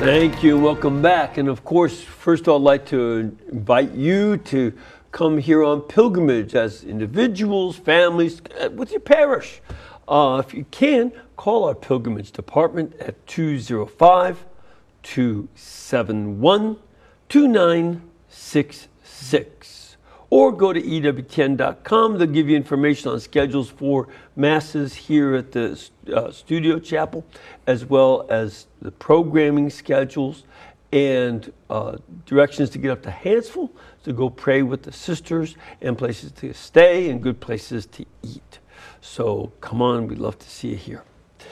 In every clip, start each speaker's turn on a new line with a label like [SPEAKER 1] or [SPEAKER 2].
[SPEAKER 1] Thank you. Welcome back. And of course, first of all, I'd like to invite you to come here on pilgrimage as individuals, families, with your parish. If you can, call our pilgrimage department at 205-271-2966. Or go to EWTN.com. They'll give you information on schedules for masses here at the studio chapel, as well as the programming schedules and directions to get up to Hansville to go pray with the sisters, and places to stay and good places to eat. So come on, we'd love to see you here.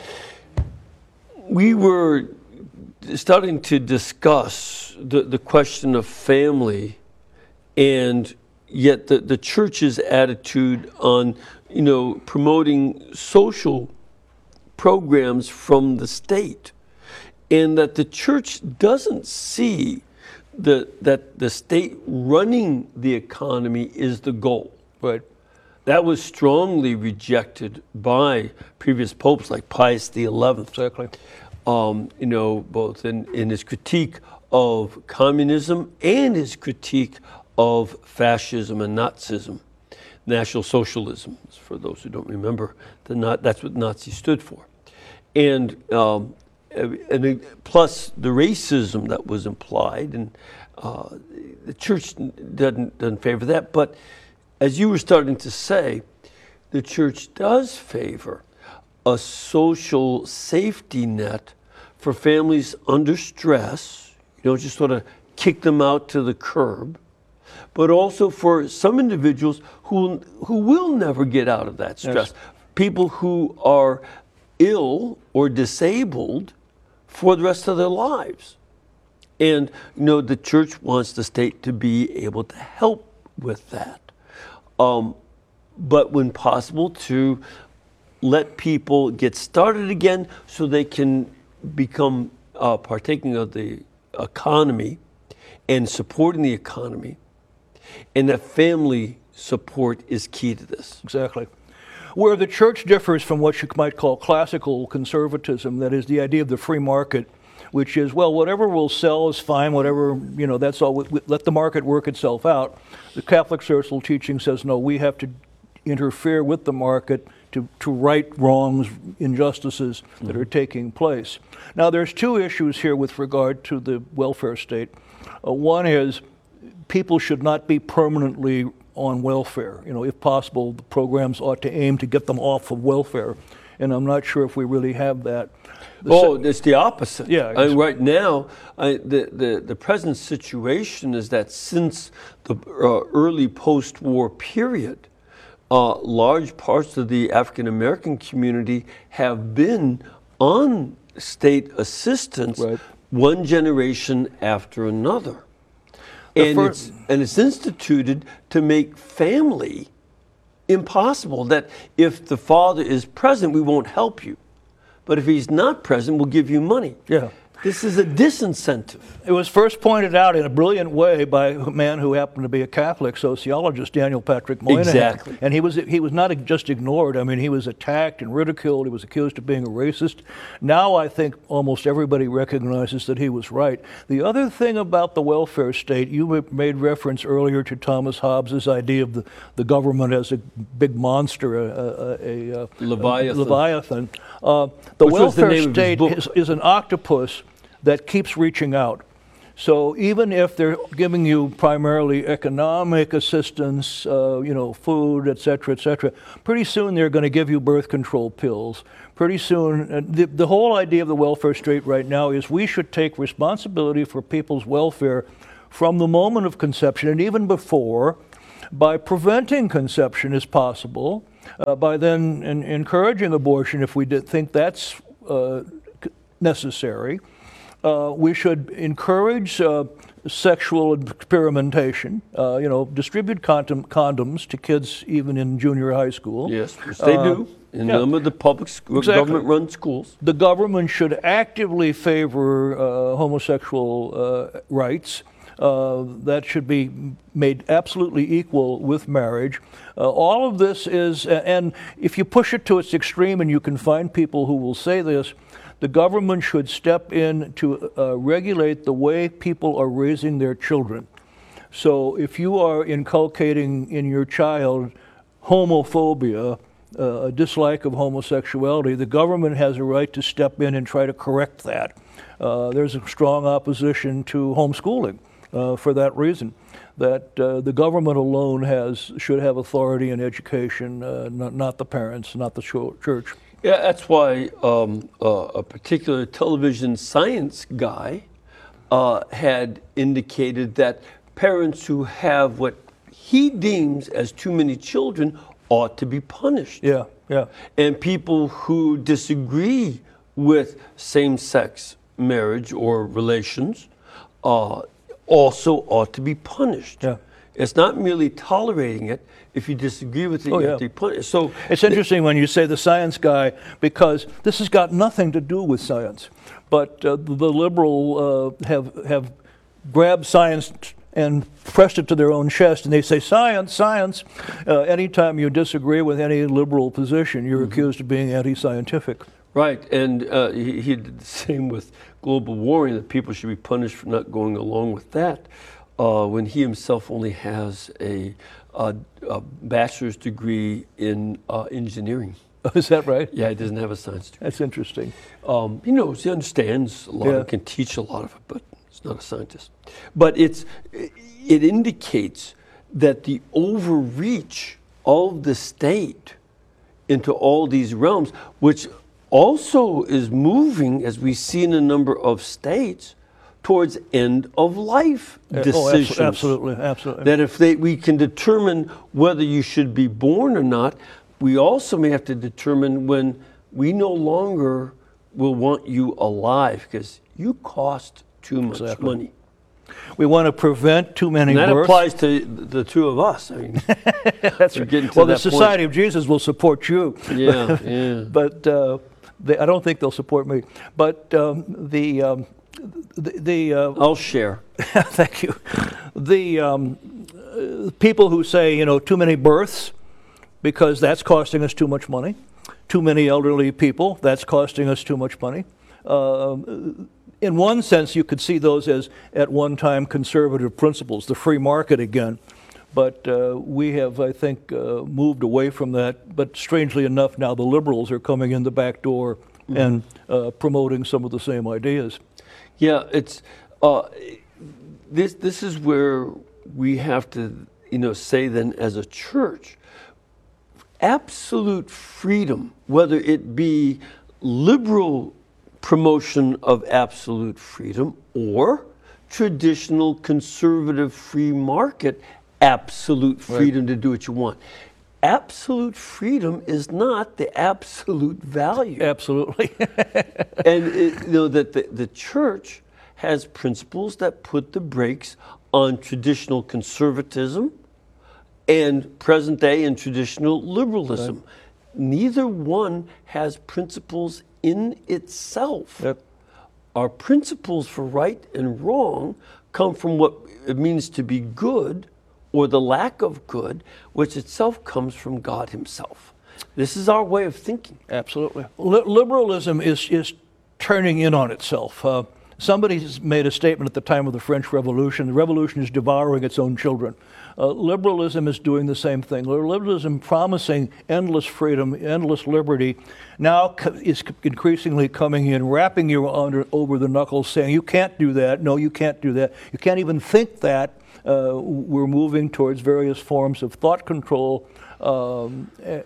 [SPEAKER 1] We were starting to discuss the question of family, and yet the church's attitude on, promoting social programs from the state, and that the church doesn't see that the state running the economy is the goal.
[SPEAKER 2] Right.
[SPEAKER 1] That was strongly rejected by previous popes like Pius XI.
[SPEAKER 2] Exactly.
[SPEAKER 1] Both in his critique of communism and his critique of fascism and Nazism. National Socialism, for those who don't remember, that's what Nazi stood for. And plus the racism that was implied, and the church doesn't favor that. But as you were starting to say, the church does favor a social safety net for families under stress. You don't just sort of kick them out to the curb, but also for some individuals who will never get out of that stress. Yes. People who are ill or disabled for the rest of their lives. And, the church wants the state to be able to help with that. But when possible, to let people get started again so they can become partaking of the economy and supporting the economy. And that family support is key to this.
[SPEAKER 2] Exactly. Where the church differs from what you might call classical conservatism, that is the idea of the free market, which is, well, whatever will sell is fine, whatever, that's all, let the market work itself out. The Catholic social teaching says, no, we have to interfere with the market to right wrongs, injustices that are taking place. Now, there's two issues here with regard to the welfare state. One is people should not be permanently on welfare. If possible, the programs ought to aim to get them off of welfare, and I'm not sure if we really have that.
[SPEAKER 1] It's the opposite.
[SPEAKER 2] Yeah.
[SPEAKER 1] Right now, the present situation is that since the early post-war period, large parts of the African American community have been on state assistance, right, one generation after another. And it's instituted to make family impossible, that if the father is present, we won't help you. But if he's not present, we'll give you money.
[SPEAKER 2] Yeah.
[SPEAKER 1] This is a disincentive.
[SPEAKER 2] It was first pointed out in a brilliant way by a man who happened to be a Catholic sociologist, Daniel Patrick Moynihan.
[SPEAKER 1] Exactly.
[SPEAKER 2] And he was not just ignored. I mean, he was attacked and ridiculed. He was accused of being a racist. Now I think almost everybody recognizes that he was right. The other thing about the welfare state, you made reference earlier to Thomas Hobbes's idea of the government as a big monster, a Leviathan. The welfare state is an octopus that keeps reaching out. So even if they're giving you primarily economic assistance, food, et cetera, pretty soon they're going to give you birth control pills. Pretty soon, the whole idea of the welfare state right now is we should take responsibility for people's welfare from the moment of conception and even before, by preventing conception as possible, by then encouraging abortion if we think that's necessary. We should encourage sexual experimentation, distribute condoms to kids even in junior high school.
[SPEAKER 1] Yes, which they do in some of the public government-run schools.
[SPEAKER 2] The government should actively favor homosexual rights. That should be made absolutely equal with marriage. All of this is, and if you push it to its extreme, and you can find people who will say this, the government should step in to regulate the way people are raising their children. So if you are inculcating in your child homophobia, a dislike of homosexuality, the government has a right to step in and try to correct that. There's a strong opposition to homeschooling for that reason, that the government alone should have authority in education, not the parents, not the church.
[SPEAKER 1] Yeah, that's why a particular television science guy had indicated that parents who have what he deems as too many children ought to be punished.
[SPEAKER 2] Yeah, yeah.
[SPEAKER 1] And people who disagree with same-sex marriage or relations also ought to be punished.
[SPEAKER 2] Yeah.
[SPEAKER 1] It's not merely tolerating it. If you disagree with it, you have to be punished. So
[SPEAKER 2] it's interesting when you say the science guy, because this has got nothing to do with science. But the liberal have grabbed science and pressed it to their own chest, and they say, science, science. Anytime you disagree with any liberal position, you're accused of being anti-scientific.
[SPEAKER 1] Right, and he did the same with global warming, that people should be punished for not going along with that, when he himself only has a bachelor's degree in engineering.
[SPEAKER 2] Is that right?
[SPEAKER 1] Yeah, he doesn't have a science degree.
[SPEAKER 2] That's interesting.
[SPEAKER 1] He knows, he understands a lot, can teach a lot of it, but he's not a scientist. But it indicates that the overreach of the state into all these realms, which also is moving, as we see in a number of states, towards end of life decisions.
[SPEAKER 2] Oh, absolutely, absolutely.
[SPEAKER 1] That if we can determine whether you should be born or not, we also may have to determine when we no longer will want you alive because you cost too much money.
[SPEAKER 2] We want to prevent too many
[SPEAKER 1] births. And that
[SPEAKER 2] births.
[SPEAKER 1] applies to the two of us. I mean,
[SPEAKER 2] that's right. Well, the Society of Jesus will support you.
[SPEAKER 1] Yeah, yeah.
[SPEAKER 2] But I don't think they'll support me. But
[SPEAKER 1] I'll share.
[SPEAKER 2] Thank you. The people who say, too many births, because that's costing us too much money. Too many elderly people, that's costing us too much money. In one sense, you could see those as, at one time, conservative principles, the free market again. But we have, I think, moved away from that. But strangely enough, now the liberals are coming in the back door and promoting some of the same ideas.
[SPEAKER 1] Yeah, it's this is where we have to, say then as a church, absolute freedom, whether it be liberal promotion of absolute freedom or traditional conservative free market absolute freedom to do what you want. Absolute freedom is not the absolute value.
[SPEAKER 2] Absolutely.
[SPEAKER 1] And that the church has principles that put the brakes on traditional conservatism and present day and traditional liberalism.
[SPEAKER 2] Right.
[SPEAKER 1] Neither one has principles in itself.
[SPEAKER 2] Yep.
[SPEAKER 1] Our principles for right and wrong come from what it means to be good or the lack of good, which itself comes from God himself. This is our way of thinking.
[SPEAKER 2] Absolutely. Liberalism is turning in on itself. Somebody's made a statement at the time of the French Revolution. The revolution is devouring its own children. Liberalism is doing the same thing. Liberalism, promising endless freedom, endless liberty, now is increasingly coming in, wrapping you over the knuckles, saying, you can't do that. No, you can't do that. You can't even think that. We're moving towards various forms of thought control. So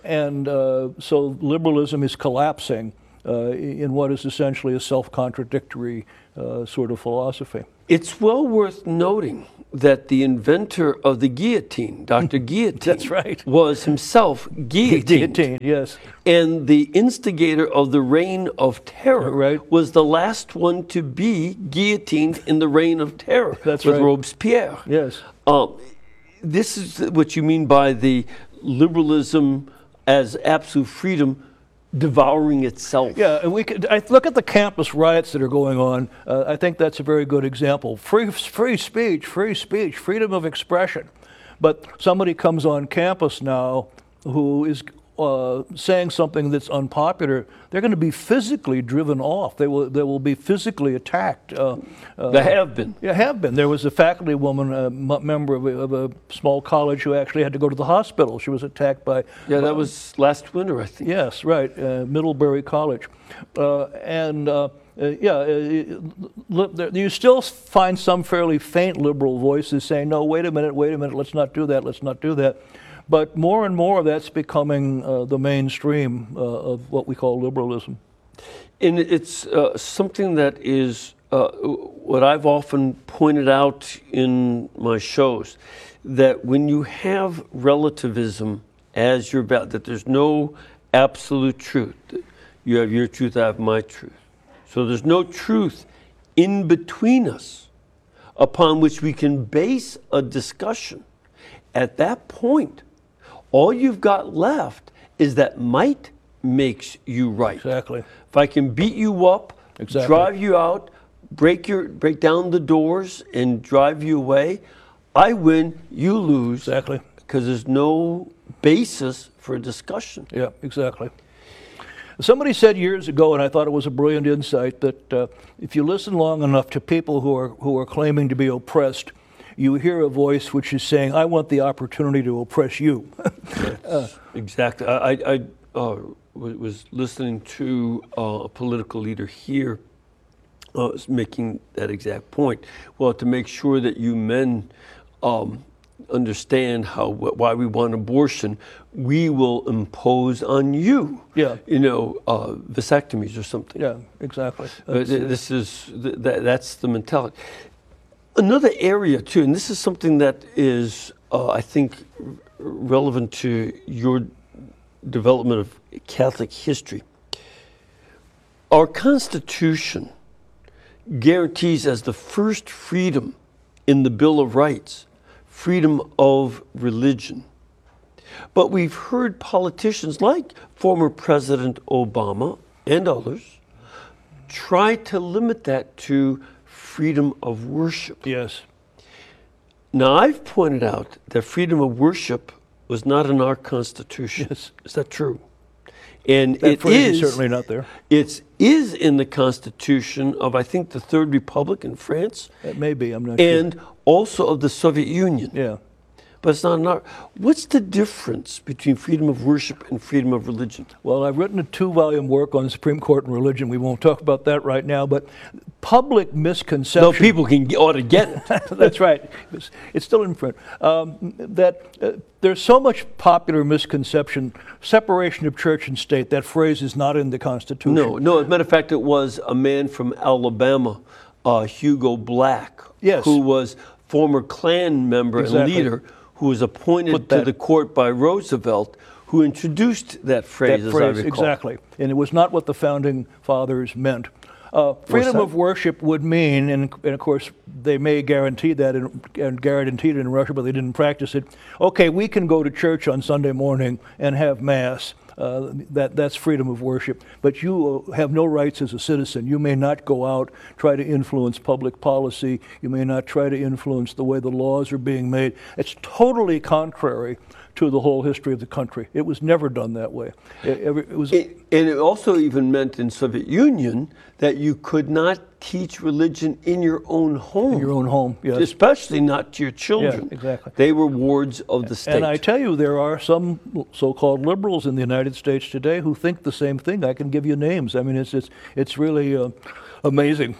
[SPEAKER 2] liberalism is collapsing in what is essentially a self-contradictory sort of philosophy.
[SPEAKER 1] It's well worth noting that the inventor of the guillotine, Dr. Guillotine,
[SPEAKER 2] that's right,
[SPEAKER 1] was himself guillotined.
[SPEAKER 2] Guillotined, yes.
[SPEAKER 1] And the instigator of the Reign of Terror was the last one to be guillotined in the Reign of Terror with Robespierre.
[SPEAKER 2] Yes.
[SPEAKER 1] This is what you mean by the liberalism as absolute freedom devouring itself.
[SPEAKER 2] Yeah, and I look at the campus riots that are going on. I think that's a very good example. Free speech, freedom of expression. But somebody comes on campus now who is saying something that's unpopular, they're going to be physically driven off. They will be physically attacked.
[SPEAKER 1] They have been.
[SPEAKER 2] Yeah, have been. There was a faculty woman, a member of a small college, who actually had to go to the hospital. She was attacked by.
[SPEAKER 1] Yeah, that was last winter, I think.
[SPEAKER 2] Yes, right, Middlebury College, you still find some fairly faint liberal voices saying, "No, wait a minute, let's not do that, let's not do that." But more and more, that's becoming the mainstream of what we call liberalism.
[SPEAKER 1] And it's something that is what I've often pointed out in my shows, that when you have relativism as your value, that there's no absolute truth. You have your truth, I have my truth. So there's no truth in between us upon which we can base a discussion. At that point, all you've got left is that might makes you right.
[SPEAKER 2] Exactly.
[SPEAKER 1] If I can beat you up,
[SPEAKER 2] exactly,
[SPEAKER 1] drive you out, break down the doors and drive you away, I win, you lose.
[SPEAKER 2] Exactly.
[SPEAKER 1] Because there's no basis for a discussion.
[SPEAKER 2] Yeah, exactly. Somebody said years ago, and I thought it was a brilliant insight, that if you listen long enough to people who are claiming to be oppressed, you hear a voice which is saying, "I want the opportunity to oppress you."
[SPEAKER 1] Exactly. I was listening to a political leader here making that exact point. Well, to make sure that you men understand why we want abortion, we will impose on you, vasectomies or something.
[SPEAKER 2] Yeah, exactly.
[SPEAKER 1] That's the mentality. Another area too, and this is something that is, I think, relevant to your development of Catholic history. Our Constitution guarantees as the first freedom in the Bill of Rights, freedom of religion. But we've heard politicians like former President Obama and others try to limit that to freedom of worship.
[SPEAKER 2] Yes.
[SPEAKER 1] Now, I've pointed out that freedom of worship was not in our Constitution.
[SPEAKER 2] Yes.
[SPEAKER 1] Is that true? And
[SPEAKER 2] that phrase
[SPEAKER 1] is
[SPEAKER 2] certainly not there.
[SPEAKER 1] It is in the Constitution of, I think, the Third Republic in France.
[SPEAKER 2] It may be, I'm not sure.
[SPEAKER 1] And also of the Soviet Union.
[SPEAKER 2] Yeah.
[SPEAKER 1] But it's not in our. What's the difference between freedom of worship and freedom of religion?
[SPEAKER 2] Well, I've written a 2-volume work on the Supreme Court and religion. We won't talk about that right now, but public misconception.
[SPEAKER 1] No, people ought to get it.
[SPEAKER 2] That's right. It's still in print. There's so much popular misconception, separation of church and state. That phrase is not in the Constitution.
[SPEAKER 1] No. As a matter of fact, it was a man from Alabama, Hugo Black,
[SPEAKER 2] yes,
[SPEAKER 1] who was former Klan member and leader, who was appointed to the court by Roosevelt, who introduced that phrase, as I recall.
[SPEAKER 2] Exactly. And it was not what the founding fathers meant. Freedom of worship would mean, and of course they may guarantee that and guaranteed it in Russia, but they didn't practice it. Okay, we can go to church on Sunday morning and have Mass. That's freedom of worship. But you have no rights as a citizen. You may not go out, try to influence public policy. You may not try to influence the way the laws are being made. It's totally contrary to the whole history of the country. It was never done that way. And
[SPEAKER 1] it also even meant in Soviet Union that you could not teach religion in your own home.
[SPEAKER 2] In your own home, yes.
[SPEAKER 1] Especially not to your children.
[SPEAKER 2] Yeah, exactly.
[SPEAKER 1] They were wards of the state.
[SPEAKER 2] And I tell you, there are some so-called liberals in the United States today who think the same thing. I can give you names. I mean, it's really amazing.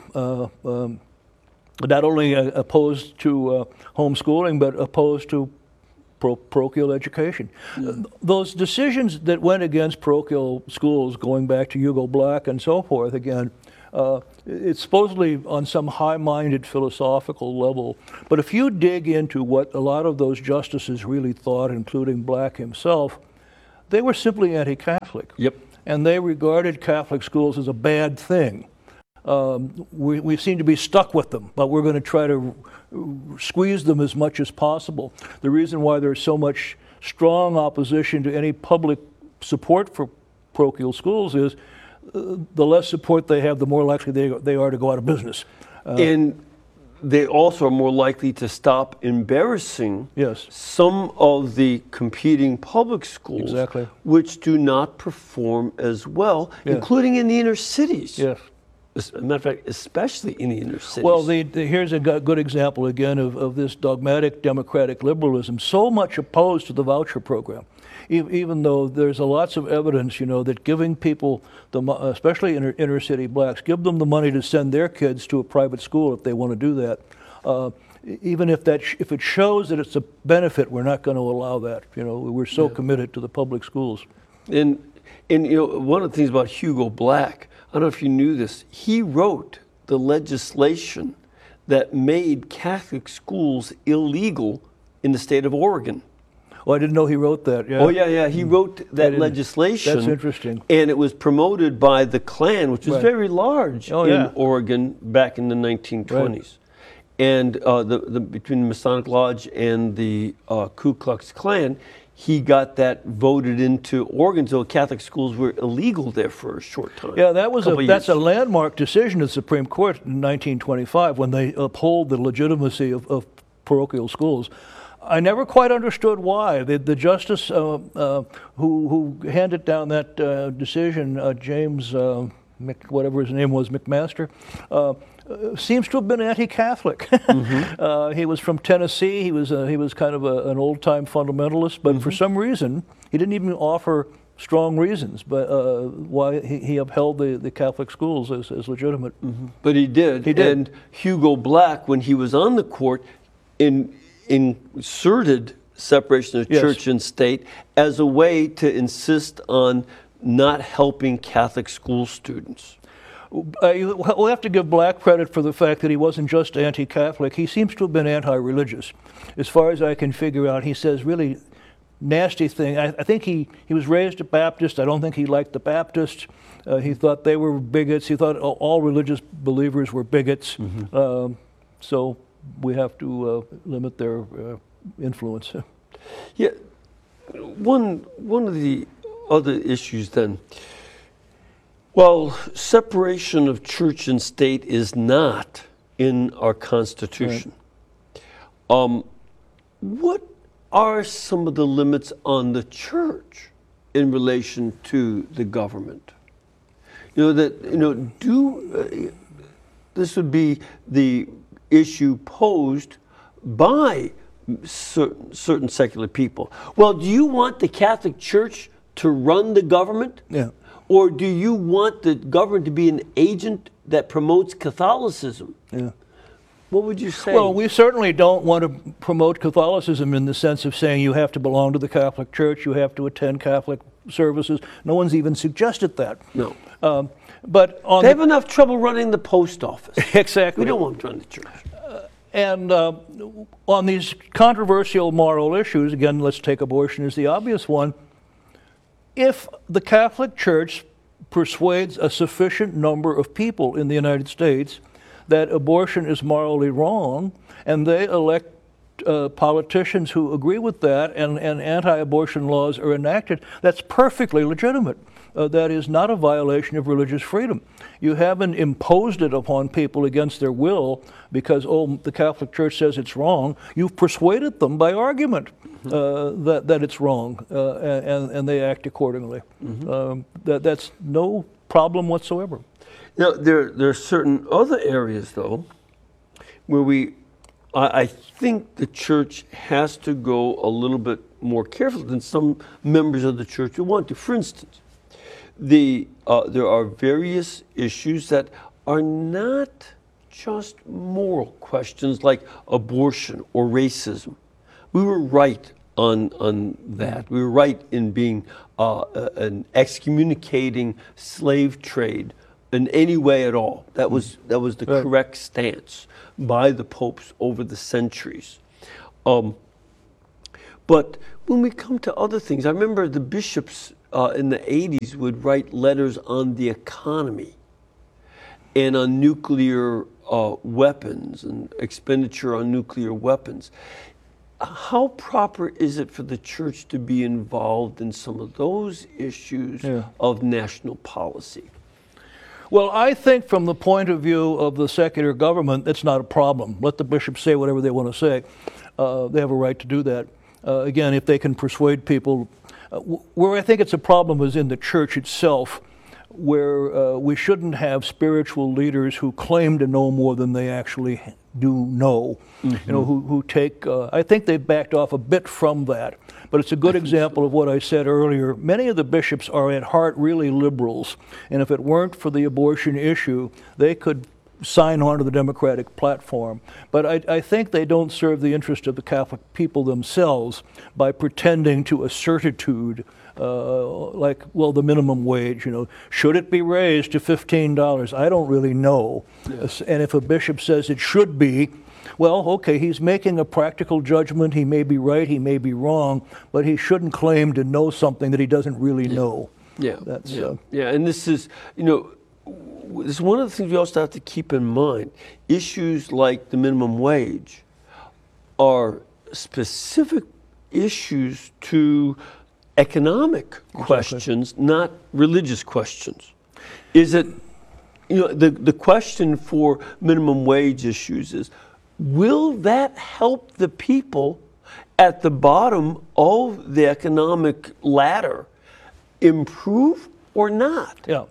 [SPEAKER 2] Not only opposed to homeschooling, but opposed to parochial education. Those decisions that went against parochial schools, going back to Hugo Black and so forth again, it's supposedly on some high-minded philosophical level. But if you dig into what a lot of those justices really thought, including Black himself, they were simply anti-Catholic.
[SPEAKER 1] Yep.
[SPEAKER 2] And they regarded Catholic schools as a bad thing. We seem to be stuck with them, but we're going to try to squeeze them as much as possible. The reason why there's so much strong opposition to any public support for parochial schools is the less support they have, the more likely they are to go out of business.
[SPEAKER 1] And they also are more likely to stop embarrassing
[SPEAKER 2] Yes.
[SPEAKER 1] some of the competing public schools,
[SPEAKER 2] Exactly.
[SPEAKER 1] which do not perform as well,
[SPEAKER 2] Yeah.
[SPEAKER 1] including in the inner cities.
[SPEAKER 2] Yes.
[SPEAKER 1] As a matter of fact, especially in the inner cities.
[SPEAKER 2] Well, here's a good example again of this dogmatic democratic liberalism, so much opposed to the voucher program. Even though there's lots of evidence, that giving people, especially inner city blacks, give them the money to send their kids to a private school if they want to do that. Even if it shows that it's a benefit, we're not going to allow that. We're so committed to the public schools.
[SPEAKER 1] And one of the things about Hugo Black, I don't know if you knew this, he wrote the legislation that made Catholic schools illegal in the state of Oregon.
[SPEAKER 2] Oh, I didn't know he wrote that. Yeah.
[SPEAKER 1] Oh, yeah. He wrote that legislation.
[SPEAKER 2] That's interesting.
[SPEAKER 1] And it was promoted by the Klan, which was very large in Oregon back in the 1920s.
[SPEAKER 2] Right.
[SPEAKER 1] And between the Masonic Lodge and the Ku Klux Klan, he got that voted into Oregon, so Catholic schools were illegal there for a short time.
[SPEAKER 2] Yeah, that's a landmark decision of the Supreme Court in 1925 when they uphold the legitimacy of parochial schools. I never quite understood why. The justice who handed down that decision, James, whatever his name was, McMaster, seems to have been anti-Catholic. Mm-hmm. He was from Tennessee. He was kind of an old-time fundamentalist, but for some reason, he didn't even offer strong reasons but why he upheld the Catholic schools as legitimate.
[SPEAKER 1] Mm-hmm. But he did.
[SPEAKER 2] He did.
[SPEAKER 1] And Hugo Black, when he was on the court, inserted separation of church and state as a way to insist on not helping Catholic school students.
[SPEAKER 2] We'll have to give Black credit for the fact that he wasn't just anti-Catholic. He seems to have been anti-religious. As far as I can figure out, he says really nasty thing. I think he was raised a Baptist. I don't think he liked the Baptists. He thought they were bigots. He thought all religious believers were bigots. Mm-hmm. So we have to limit their influence.
[SPEAKER 1] Yeah. One of the other issues then, well, separation of church and state is not in our Constitution. Right. What are some of the limits on the church in relation to the government? This would be the issue posed by certain secular people. Well, do you want the Catholic Church to run the government?
[SPEAKER 2] Yeah.
[SPEAKER 1] Or do you want the government to be an agent that promotes Catholicism?
[SPEAKER 2] Yeah.
[SPEAKER 1] What would you say?
[SPEAKER 2] Well, we certainly don't want to promote Catholicism in the sense of saying you have to belong to the Catholic Church, you have to attend Catholic services. No one's even suggested that.
[SPEAKER 1] No.
[SPEAKER 2] But
[SPEAKER 1] they have enough trouble running the post office.
[SPEAKER 2] Exactly.
[SPEAKER 1] We don't want to run the church.
[SPEAKER 2] And on these controversial moral issues, again, let's take abortion as the obvious one. If the Catholic Church persuades a sufficient number of people in the United States that abortion is morally wrong, and they elect politicians who agree with that, and anti-abortion laws are enacted, that's perfectly legitimate. That is not a violation of religious freedom. You haven't imposed it upon people against their will because, the Catholic Church says it's wrong. You've persuaded them by argument that it's wrong, and they act accordingly. Mm-hmm. That's no problem whatsoever.
[SPEAKER 1] Now, there are certain other areas, though, where I think the church has to go a little bit more careful than some members of the church would want to. For instance, there are various issues that are not just moral questions like abortion or racism. We were right on that. We were right in being an excommunicating slave trade in any way at all. That was the correct stance by the popes over the centuries. But when we come to other things, I remember the bishops in the 80s would write letters on the economy and on nuclear weapons and expenditure on nuclear weapons. How proper is it for the church to be involved in some of those issues of national policy?
[SPEAKER 2] Well, I think from the point of view of the secular government, that's not a problem. Let the bishops say whatever they want to say. They have a right to do that. Again, if they can persuade people. Where I think it's a problem is in the church itself, where we shouldn't have spiritual leaders who claim to know more than they actually do know. Mm-hmm. You know, who take. I think they've backed off a bit from that. But it's a good example of what I said earlier. Many of the bishops are at heart really liberals, and if it weren't for the abortion issue, they could sign on to the Democratic platform. But I think they don't serve the interest of the Catholic people themselves by pretending to a certitude, like, well, the minimum wage, you know, should it be raised to $15? I don't really know. Yes. And if a bishop says it should be, well, okay, he's making a practical judgment. He may be right, he may be wrong, but he shouldn't claim to know something that he doesn't really know.
[SPEAKER 1] Yeah, and this is, you know, this is one of the things we also have to keep in mind. Issues like the minimum wage are specific issues to economic questions, not religious questions. Is it, you know, the question for minimum wage issues is, will that help the people at the bottom of the economic ladder improve or not?
[SPEAKER 2] Yeah.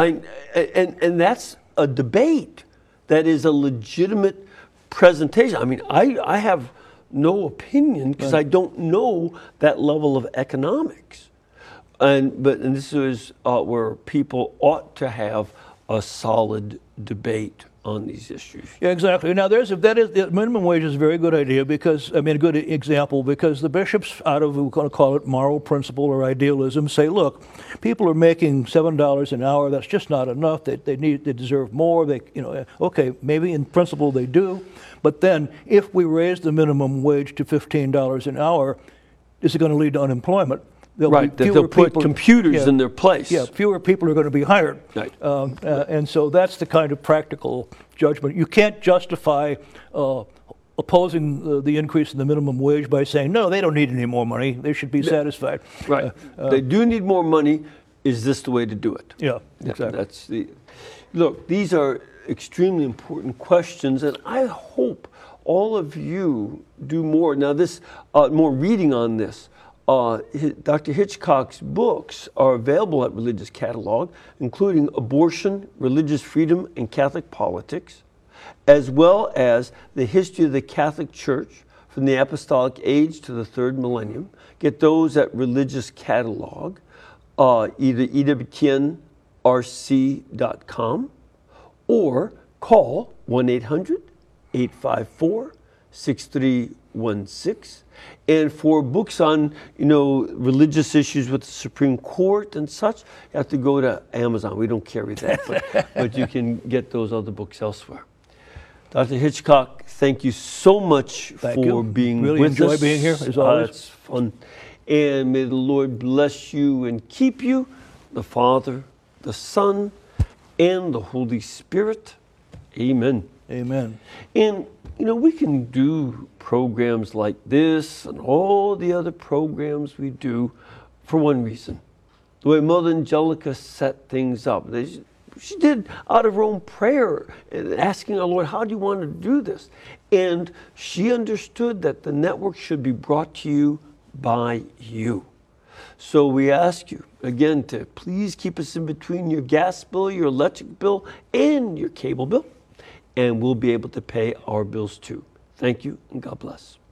[SPEAKER 1] And that's a debate that is a legitimate presentation. I mean, I have no opinion because I don't know that level of economics. And this is where people ought to have a solid debate on these issues.
[SPEAKER 2] Yeah, exactly. Now, the minimum wage is a very good idea because, I mean, a good example, because the bishops, out of, we're going to call it moral principle or idealism, say, look, people are making $7 an hour. That's just not enough. They deserve more. Okay, maybe in principle they do, but then if we raise the minimum wage to $15 an hour, is it going to lead to unemployment?
[SPEAKER 1] They'll put computers in their place.
[SPEAKER 2] Yeah, fewer people are going to be hired.
[SPEAKER 1] Right.
[SPEAKER 2] And so that's the kind of practical judgment. You can't justify opposing the increase in the minimum wage by saying, no, they don't need any more money. They should be satisfied.
[SPEAKER 1] Right. They do need more money. Is this the way to do it?
[SPEAKER 2] Yeah, exactly.
[SPEAKER 1] Look, these are extremely important questions, and I hope all of you do more. Now, more reading on this. Dr. Hitchcock's books are available at Religious Catalog, including Abortion, Religious Freedom, and Catholic Politics, as well as The History of the Catholic Church from the Apostolic Age to the Third Millennium. Get those at Religious Catalog, either ewtnrc.com or call 1-800-854-6316. And for books on, religious issues with the Supreme Court and such, you have to go to Amazon. We don't carry that, but you can get those other books elsewhere. Dr. Hitchcock, thank you so much for being
[SPEAKER 2] really
[SPEAKER 1] with us.
[SPEAKER 2] Really enjoy being here, as always.
[SPEAKER 1] It's fun. And may the Lord bless you and keep you, the Father, the Son, and the Holy Spirit. Amen.
[SPEAKER 2] Amen.
[SPEAKER 1] And, we can do programs like this and all the other programs we do for one reason. The way Mother Angelica set things up. She did out of her own prayer, asking our Lord, how do you want to do this? And she understood that the network should be brought to you by you. So we ask you, again, to please keep us in between your gas bill, your electric bill, and your cable bill, and we'll be able to pay our bills too. Thank you, and God bless.